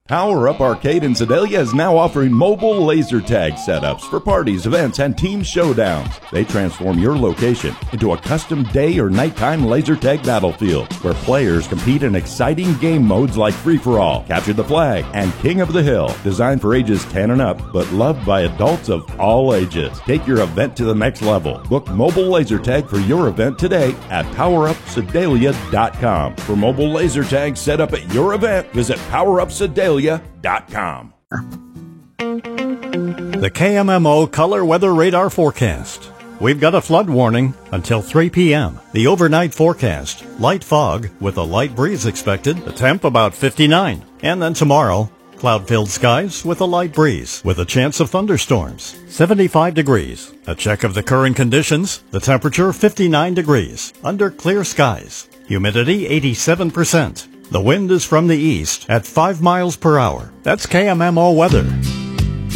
Power Up Arcade in Sedalia is now offering mobile laser tag setups for parties, events, and team showdowns. They transform your location into a custom day or nighttime laser tag battlefield where players compete in exciting game modes like Free-for-All, Capture the Flag, and King of the Hill. Designed for ages 10 and up, but loved by adults of all ages. Take your event to the next level. Book mobile laser tag for your event today at PowerUpSedalia.com. For mobile laser tag set up at your event, visit PowerUpSedalia.com. The KMMO Color Weather Radar Forecast. We've got a flood warning until 3 p.m. The overnight forecast, light fog with a light breeze expected, the temp about 59. And then tomorrow, cloud-filled skies with a light breeze with a chance of thunderstorms, 75 degrees. A check of the current conditions, the temperature 59 degrees, under clear skies, humidity 87%. The wind is from the east at 5 miles per hour. That's KMMO weather.